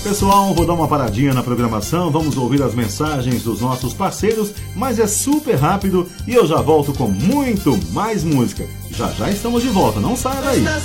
Pessoal, vou dar uma paradinha na programação, vamos ouvir as mensagens dos nossos parceiros, mas é super rápido e eu já volto com muito mais música. Já já estamos de volta, não saia daí.